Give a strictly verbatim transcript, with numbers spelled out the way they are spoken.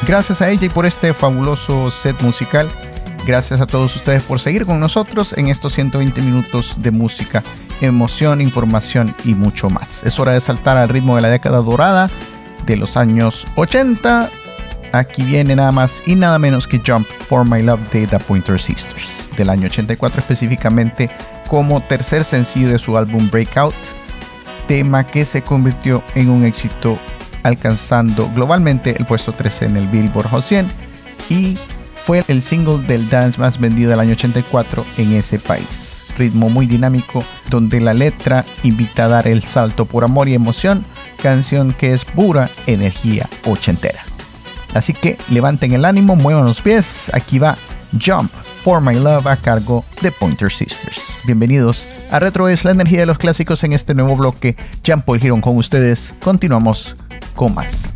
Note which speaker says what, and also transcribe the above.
Speaker 1: Gracias a ella y por este fabuloso set musical. Gracias a todos ustedes por seguir con nosotros en estos ciento veinte minutos de música, emoción, información y mucho más. Es hora de saltar al ritmo de la década dorada de los años ochenta. Aquí viene nada más y nada menos que Jump for My Love de The Pointer Sisters, del año ochenta y cuatro, específicamente como tercer sencillo de su álbum Breakout, tema que se convirtió en un éxito, alcanzando globalmente el puesto trece en el Billboard Hot cien y fue el single del dance más vendido del año ochenta y cuatro en ese país. Ritmo muy dinámico, donde la letra invita a dar el salto por amor y emoción, canción que es pura energía ochentera. Así que levanten el ánimo, muevan los pies, aquí va Jump for My Love a cargo de Pointer Sisters. Bienvenidos a Retro es la energía de los clásicos en este nuevo bloque. Jean Paul Girón con ustedes, continuamos con más.